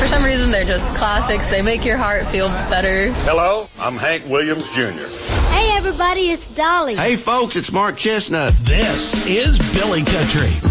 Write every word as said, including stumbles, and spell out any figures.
For some reason, they're just classics. They make your heart feel better. Hello, I'm Hank Williams Junior Hey, everybody, it's Dolly. Hey, folks, it's Mark Chestnut. This is Billy Country.